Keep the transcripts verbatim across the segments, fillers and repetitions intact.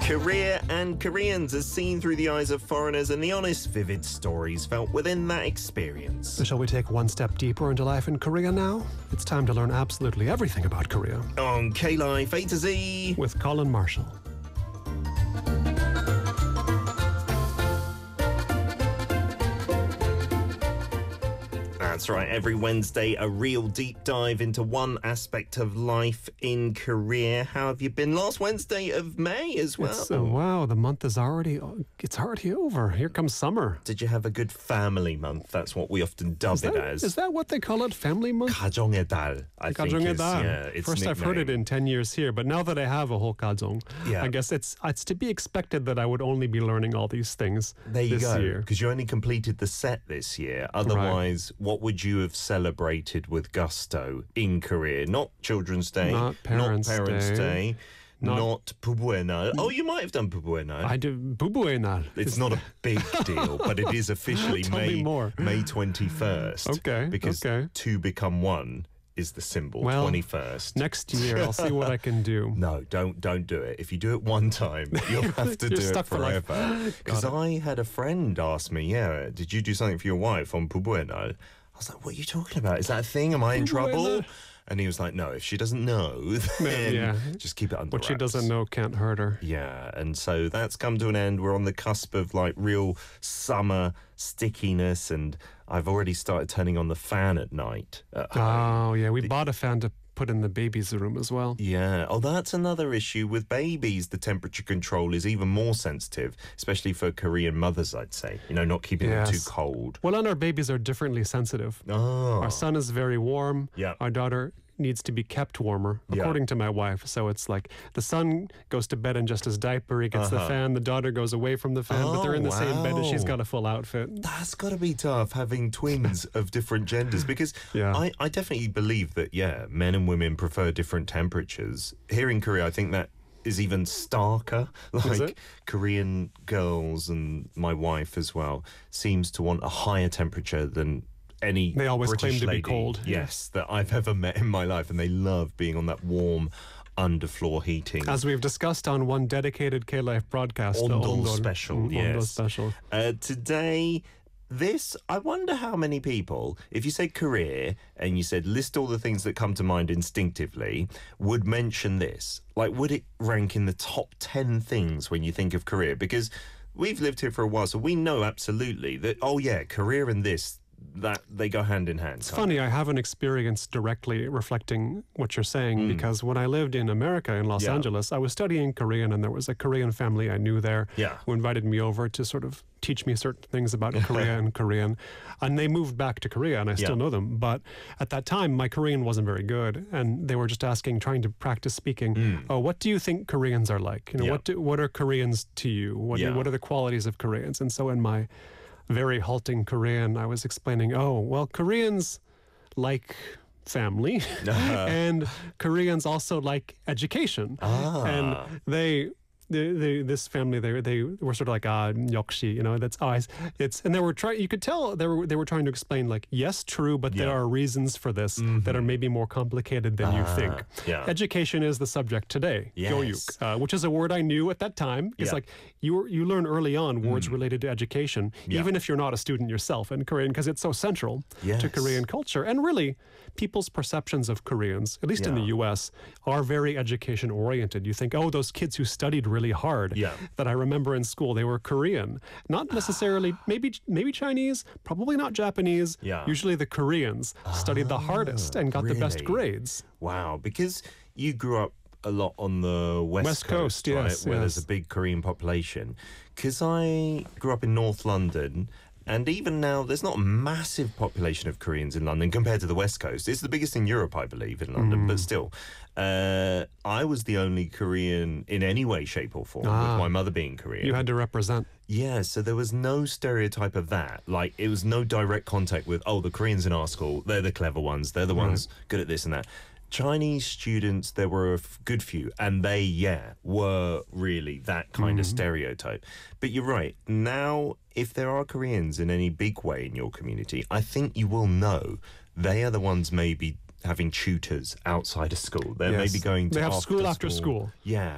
Korea and Koreans as seen through the eyes of foreigners and the honest, vivid stories felt within that experience. So shall we take one step deeper into life in Korea now? It's time to learn absolutely everything about Korea. On K-Life A to Z with Colin Marshall. That's right, every Wednesday, a real deep dive into one aspect of life in Korea. How have you been? Last Wednesday of May as well. It's, uh, wow, the month is already, it's already over. Here comes summer. Did you have a good family month? That's what we often dub is that, it as. Is that what they call it, family month? 가정의 달, I think 가정의 is, 달. yeah, it's First nickname. I've heard it in ten years here, but now that I have a whole 가정, yeah. I guess it's it's to be expected that I would only be learning all these things there you this go, year. Because you only completed the set this year. Otherwise, right. What would you have celebrated with gusto in Korea? Not Children's Day, not Parents', not Parents Day. Day. Not, not 부부의 날. Oh, you might have done 부부의 날. I do 부부의 날. It's not a big deal, but it is officially Tell May me more. May twenty-first. Okay. Because okay. two become one is the symbol. Well, twenty-first. Next year, I'll see what I can do. No, don't don't do it. If you do it one time, you'll have to do stuck it forever. Because for I had a friend ask me, yeah, did you do something for your wife on 부부의 날? I was like, what are you talking about? Is that a thing? Am I in trouble? And he was like, no, if she doesn't know, then yeah. just keep it under What wraps. she doesn't know can't hurt her. Yeah, and so that's come to an end. We're on the cusp of like real summer stickiness, and I've already started turning on the fan at night at home. Oh, yeah, we the- bought a fan to put in the baby's room as well. Yeah. Oh, that's another issue. With babies, the temperature control is even more sensitive, especially for Korean mothers, I'd say. You know, not keeping yes. them too cold. Well, and our babies are differently sensitive. Oh. Our son is very warm. Yeah. Our daughter needs to be kept warmer, according yeah. to my wife. So it's like the son goes to bed in just his diaper, he gets uh-huh. the fan, the daughter goes away from the fan, oh, but they're in the wow. same bed and she's got a full outfit. That's got to be tough, having twins of different genders, because yeah. I, I definitely believe that, yeah, men and women prefer different temperatures. Here in Korea, I think that is even starker. Like Korean girls, and my wife as well, seems to want a higher temperature than any they always British claim to lady, be cold. yes, that I've ever met in my life, and they love being on that warm underfloor heating. As we've discussed on one dedicated K-Life broadcast, Ondol the Ondol special, mm, yes. Ondol special. Uh, today, this, I wonder how many people, if you said career and you said list all the things that come to mind instinctively, would mention this. Like, would it rank in the top ten things when you think of career? Because we've lived here for a while, so we know absolutely that, oh yeah, career and this, that they go hand in hand. It's funny, I haven't experienced directly reflecting what you're saying mm. because when I lived in America, in Los yeah. Angeles, I was studying Korean, and there was a Korean family I knew there yeah. who invited me over to sort of teach me certain things about Korea and Korean. And they moved back to Korea, and I still yeah. know them. But at that time, my Korean wasn't very good, and they were just asking, trying to practice speaking, mm. oh, what do you think Koreans are like? You know, yeah. what do, what are Koreans to you? What, yeah. do, what are the qualities of Koreans? And so in my very halting Korean, I was explaining, oh, well, Koreans like family, uh-huh. and Koreans also like education. Ah. And they... They, they, this family, they they were sort of like ah 역시, you know, that's oh, it's and they were trying. You could tell they were they were trying to explain like yes, true, but yeah. there are reasons for this mm-hmm. that are maybe more complicated than ah, you think. Yeah. Education is the subject today, yes. 교육, uh, which is a word I knew at that time. It's yeah. like you you learn early on words mm. related to education, yeah. even if you're not a student yourself in Korean, because it's so central yes. to Korean culture. And really, people's perceptions of Koreans, at least yeah. in the U S, are very education oriented. You think, oh, those kids who studied really hard yeah. that I remember in school, they were Korean, not necessarily maybe maybe Chinese, probably not Japanese. Yeah. Usually the Koreans ah, studied the hardest and got really? the best grades. Wow, because you grew up a lot on the West, West Coast, Coast, right, yes, where yes. there's a big Korean population. Because I grew up in North London, and even now, there's not a massive population of Koreans in London compared to the West Coast. It's the biggest in Europe, I believe, in London, mm. but still. Uh, I was the only Korean in any way, shape or form, ah, with my mother being Korean. You had to represent. Yeah, so there was no stereotype of that. Like, it was no direct contact with, oh, the Koreans in our school, they're the clever ones, they're the ones right. good at this and that. Chinese students, there were a f- good few, and they, yeah, were really that kind mm. of stereotype. But you're right. Now, if there are Koreans in any big way in your community, I think you will know they are the ones maybe having tutors outside of school. They're yes. maybe going to They have after school after school. school. Yeah.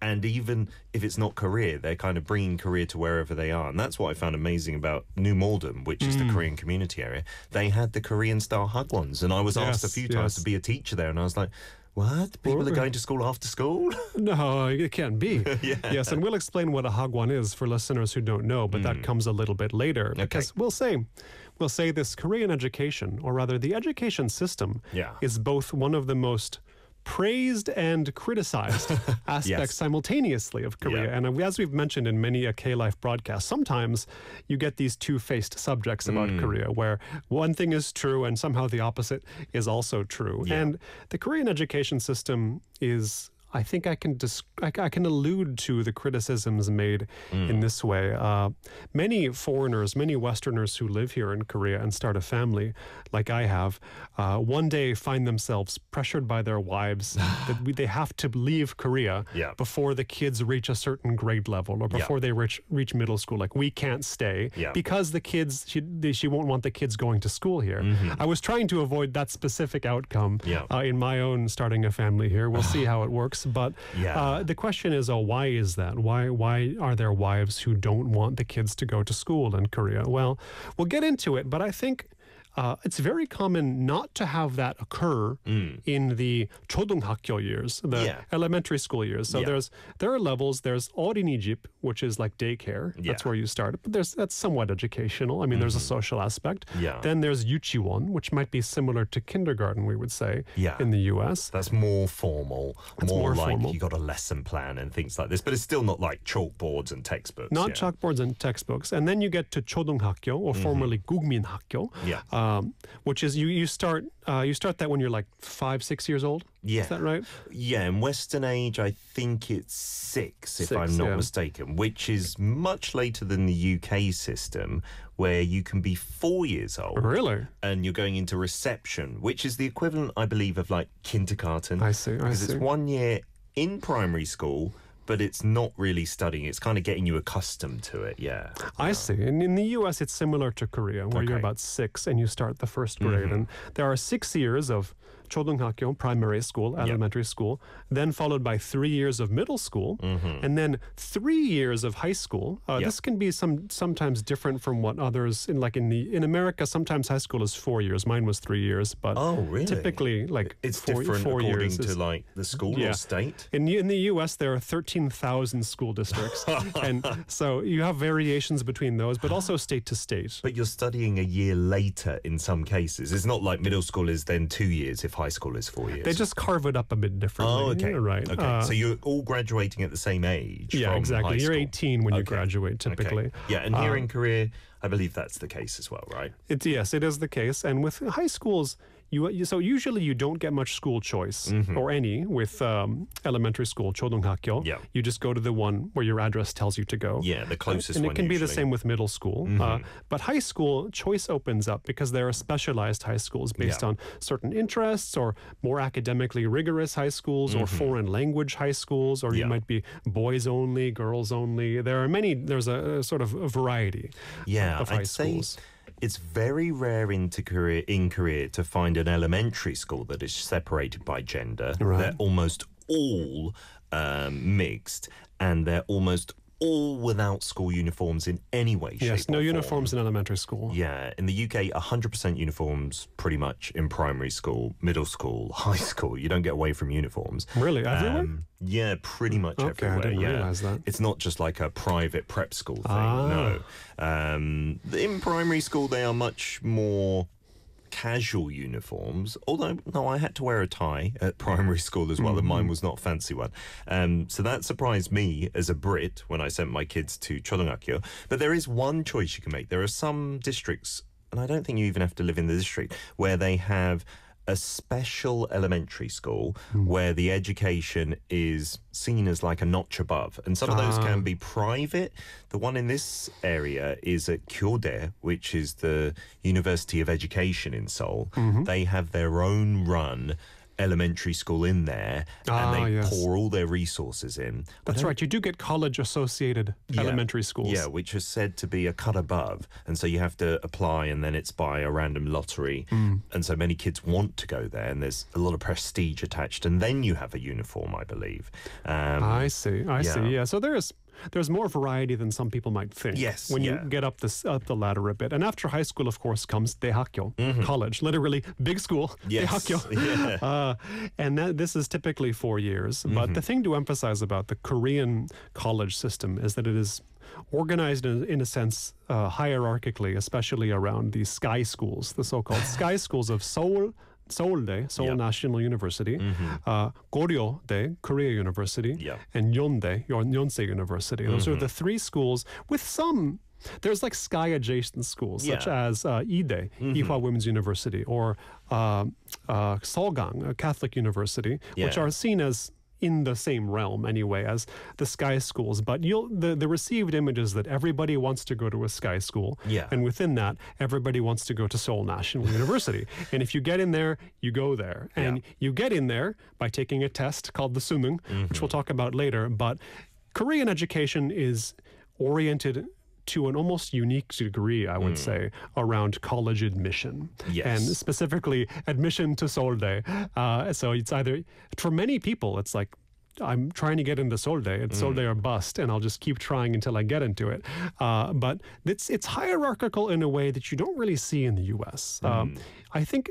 And even if it's not Korea, they're kind of bringing Korea to wherever they are. And that's what I found amazing about New Malden, which is mm. the Korean community area. They had the Korean-style hagwons. And I was yes, asked a few times yes. to be a teacher there. And I was like, what? People are going to school after school? No, it can't be. yeah. Yes, and we'll explain what a hagwon is for listeners who don't know, but mm. that comes a little bit later. Okay. Because we'll say, we'll say this Korean education, or rather the education system, yeah. is both one of the most praised and criticized aspects yes. simultaneously of Korea. Yeah. And as we've mentioned in many a K-Life broadcasts, sometimes you get these two-faced subjects about mm. Korea where one thing is true and somehow the opposite is also true. Yeah. And the Korean education system is... I think I can dis- I, I can allude to the criticisms made mm. in this way. Uh, many foreigners, many Westerners who live here in Korea and start a family, like I have, uh, one day find themselves pressured by their wives that we, they have to leave Korea yeah. before the kids reach a certain grade level or before yeah. they reach reach middle school. Like, we can't stay yeah. because the kids, she, they, she won't want the kids going to school here. Mm-hmm. I was trying to avoid that specific outcome yeah. uh, in my own starting a family here. We'll see how it works. But yeah. uh, the question is, oh, why is that? Why why are there wives who don't want the kids to go to school in Korea? Well, we'll get into it, but I think uh, it's very common not to have that occur mm. in the 초등학교 years, the yeah. elementary school years. So yeah. there's there are levels. There's 어린이집, which is like daycare. Yeah. That's where you start. But there's that's somewhat educational. I mean, mm-hmm. there's a social aspect. Yeah. Then there's 유치원, which might be similar to kindergarten, we would say, yeah. in the U S. That's more formal. It's more, more like formal. You got a lesson plan and things like this, but it's still not like chalkboards and textbooks. Not yeah. chalkboards and textbooks. And then you get to 초등학교, or mm-hmm. formerly 국민학교, yeah. um, which is you you start uh, you start that when you're like five six years old. Yeah. Is that right? Yeah, in Western age, I think it's six, if Six, I'm not yeah. mistaken, which is much later than the U K system, where you can be four years old. Really? And you're going into reception, which is the equivalent, I believe, of like kindergarten. I see, I because see. it's one year in primary school, but it's not really studying. It's kind of getting you accustomed to it, yeah. I yeah. see. And in the U S, it's similar to Korea, where Okay. you're about six and you start the first grade. Mm-hmm. And there are six years of 초등학교, primary school, elementary yep. school, then followed by three years of middle school, mm-hmm. and then three years of high school. Uh, yep. This can be some sometimes different from what others in like in the in America. Sometimes high school is four years. Mine was three years, but oh, really? typically like it's four, different four according years to is, like the school yeah. or state. In in the U S, there are thirteen thousand school districts, and so you have variations between those, but also state to state. But you're studying a year later in some cases. It's not like middle school is then two years if high school is four years. They just carve it up a bit differently. Oh, okay. Right. Okay. Uh, so you're all graduating at the same age. Yeah, from exactly. high You're school. eighteen when you Okay. graduate, typically. Okay. Yeah, and here Uh, in Korea, I believe that's the case as well, right? It's, yes, it is the case. And with high schools, you, you so usually you don't get much school choice mm-hmm. or any with um, elementary school, 초등학교. Yeah. You just go to the one where your address tells you to go. Yeah, the closest and one it can be the usually. same with middle school. Mm-hmm. Uh, but high school, choice opens up because there are specialized high schools based Yeah. on certain interests, or more academically rigorous high schools, or Mm-hmm. foreign language high schools, or you Yeah. might be boys only, girls only. There are many, there's a, a sort of a variety Yeah, of high I'd say schools. it's very rare into Korea, in Korea to find an elementary school that is separated by gender. Right. They're almost all um, mixed, and they're almost all without school uniforms in any way, Yes, shape, no or uniforms form. in elementary school. Yeah, in the U K, one hundred percent uniforms pretty much in primary school, middle school, high school. You don't get away from uniforms. Really? Everywhere? Um, yeah, pretty much Okay, I everywhere. didn't yeah. realize that. It's not just like a private prep school thing. Ah. No. Um, in primary school, they are much more casual uniforms, although no, I had to wear a tie at primary school as well, mm-hmm. and mine was not a fancy one. Um, so that surprised me as a Brit when I sent my kids to 초등학교. But there is one choice you can make. There are some districts, and I don't think you even have to live in the district, where they have a special elementary school mm. where the education is seen as like a notch above. And some of those Ah. can be private. The one in this area is at Kyodae, which is the University of Education in Seoul. Mm-hmm. They have their own run elementary school in there, Ah, and they yes. pour all their resources in. I That's don't- right. You do get college-associated Yeah. elementary schools. Yeah, which is said to be a cut above. And so you have to apply, and then it's by a random lottery. Mm. And so many kids want to go there, and there's a lot of prestige attached. And then you have a uniform, I believe. Um, I see. I yeah. see. Yeah. So there's there's more variety than some people might think. Yes, When yeah. you get up this up the ladder a bit, and after high school, of course, comes Daehakyo, college, literally big school. Mm-hmm. Yes, Daehakyo. yeah. Uh, and that, this is typically four years. But the thing to emphasize about the Korean college system is that it is organized in, in a sense uh, hierarchically, especially around the sky schools, the so-called sky schools of Seoul. Seouldae, Seoul Yeah. National University, uh, Goryeo-dae, Korea University, Yeah. and Yondae, Yon- Yonsei University. Those are the three schools with some. There's like sky adjacent schools, such Yeah. as uh, Ide, Ewha Women's University, or uh, uh, Seogang, a Catholic University, which Yeah. are seen as in the same realm anyway as the sky schools. But you'll the, the received image is that everybody wants to go to a sky school. Yeah. And within that, everybody wants to go to Seoul National University. And if you get in there, you go there. And Yeah. you get in there by taking a test called the Sunung, which we'll talk about later. But Korean education is oriented to an almost unique degree, I would say, around college admission. Yes. And specifically admission to Seouldae. Uh, so it's either, for many people, it's like, I'm trying to get into Seouldae. It's Seouldae or bust, and I'll just keep trying until I get into it. Uh, but it's it's hierarchical in a way that you don't really see in the U S. Um, I think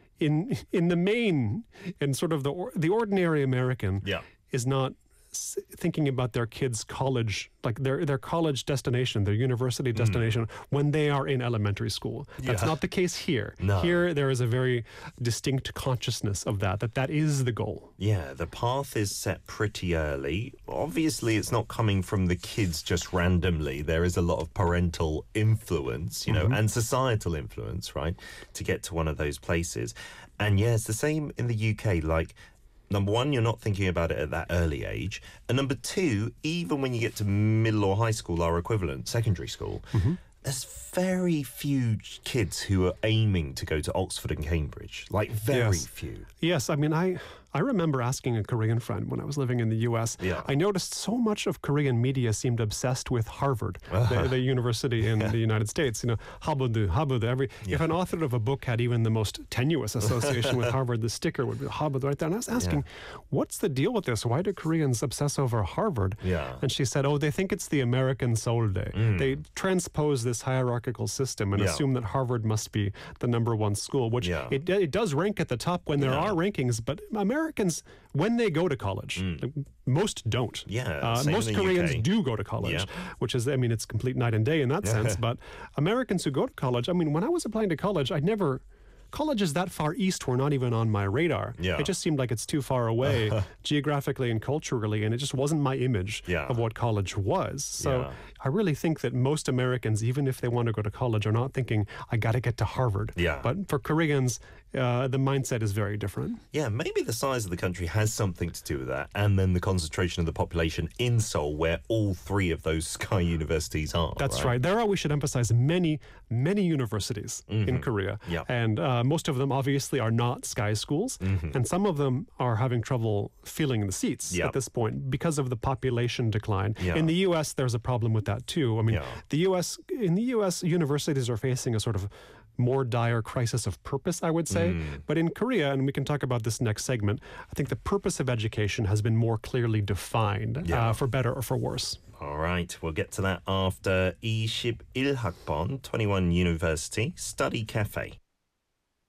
in in the main, in sort of the or, the ordinary American Yeah. is not s- thinking about their kids' college, like their their college destination, their university destination, when they are in elementary school. That's Yeah. not the case here. No. Here, there is a very distinct consciousness of that, that that is the goal. Yeah, the path is set pretty early. Obviously, it's not coming from the kids just randomly. There is a lot of parental influence, you know, and societal influence, right, to get to one of those places. And yeah, it's the same in the U K. Like, number one, you're not thinking about it at that early age. And number two, even when you get to middle or high school, our equivalent, secondary school, there's very few kids who are aiming to go to Oxford and Cambridge. Like, very Yes. few. Yes, I mean, I I remember asking a Korean friend when I was living in the U S. Yeah. I noticed so much of Korean media seemed obsessed with Harvard, the, the university in the United States. You know, Harvard, Harvard. Every if an author of a book had even the most tenuous association with Harvard, the sticker would be Harvard right there. And I was asking, what's the deal with this? Why do Koreans obsess over Harvard? Yeah. And she said, oh, they think it's the American Seouldae. They transpose this hierarchical system and Yeah. assume that Harvard must be the number one school, which Yeah. it it does rank at the top when there Yeah. are rankings, but Americans, when they go to college, like, most don't. Yeah, Uh, same most in the U Koreans K. do go to college, Yeah. which is, I mean, it's complete night and day in that sense. But Americans who go to college, I mean, when I was applying to college, I never. Colleges that far east were not even on my radar. Yeah. It just seemed like it's too far away geographically and culturally, and it just wasn't my image Yeah. of what college was. So Yeah. I really think that most Americans, even if they want to go to college, are not thinking, I got to get to Harvard. Yeah. But for Koreans, uh, the mindset is very different. Yeah, maybe the size of the country has something to do with that, and then the concentration of the population in Seoul, where all three of those Sky universities are. That's right. There are, we should emphasize, many, many universities in Korea. Yeah. And uh, most of them obviously are not Sky schools. And some of them are having trouble filling the seats Yeah. at this point because of the population decline. Yeah. In the U S, there's a problem with that too. I mean, Yeah. the U S, in the U S, universities are facing a sort of more dire crisis of purpose, I would say. But in Korea, and we can talk about this next segment, I think the purpose of education has been more clearly defined, Yeah. uh, for better or for worse. All right, we'll get to that after 이십일 학번, twenty-one University Study Cafe.